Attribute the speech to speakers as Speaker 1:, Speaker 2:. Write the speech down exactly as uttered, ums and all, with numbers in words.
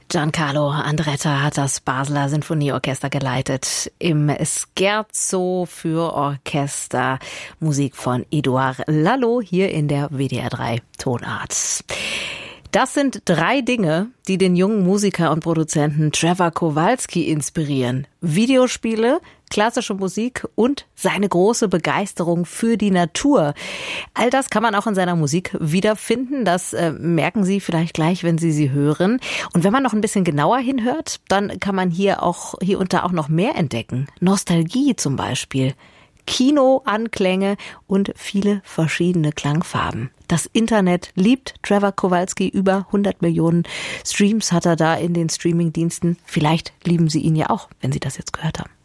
Speaker 1: Giancarlo Andretta hat das Basler Sinfonieorchester geleitet. Im Scherzo für Orchester, Musik von Édouard Lalo, hier in der W D R drei Tonart. Das sind drei Dinge, die den jungen Musiker und Produzenten Trevor Kowalski inspirieren. Videospiele, klassische Musik und seine große Begeisterung für die Natur. All das kann man auch in seiner Musik wiederfinden. Das äh, merken Sie vielleicht gleich, wenn Sie sie hören. Und wenn man noch ein bisschen genauer hinhört, dann kann man hier auch hier und da auch noch mehr entdecken. Nostalgie zum Beispiel. Kinoanklänge und viele verschiedene Klangfarben. Das Internet liebt Trevor Kowalski. Über hundert Millionen Streams hat er da in den Streamingdiensten. Vielleicht lieben Sie ihn ja auch, wenn Sie das jetzt gehört haben.